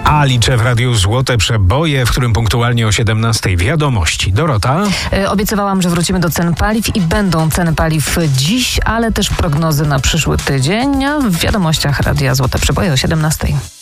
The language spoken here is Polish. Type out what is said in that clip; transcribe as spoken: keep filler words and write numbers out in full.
A liczę w Radiu Złote Przeboje, w którym punktualnie o siedemnastej wiadomości. Dorota? Yy, obiecywałam, że wrócimy do cen paliw i będą ceny paliw dziś, ale też prognozy na przyszły tydzień w wiadomościach Radia Złote Przeboje o siedemnastej.